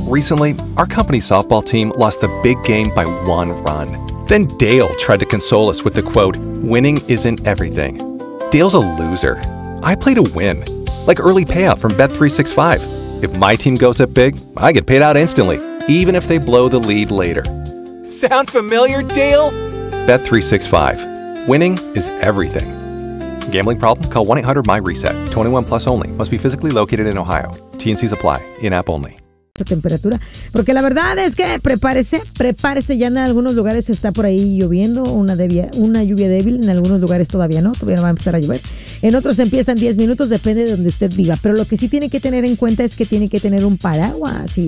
Recently, our company softball team lost the big game by 1 run. Then Dale tried to console us with the quote, "Winning isn't everything." Dale's a loser. I play to win. Like early payout from Bet365. If my team goes up big, I get paid out instantly, even if they blow the lead later. Sound familiar, Dale? Bet365. Winning is everything. Gambling problem? Call 1-800-MY-RESET. 21 plus only. Must be physically located in Ohio. T&Cs apply. In-app only. Temperatura, porque la verdad es que prepárese, ya en algunos lugares está por ahí lloviendo, una lluvia débil, en algunos lugares todavía no va a empezar a llover, en otros empiezan 10 minutos, depende de donde usted diga, pero lo que sí tiene que tener en cuenta es que tiene que tener un paraguas, y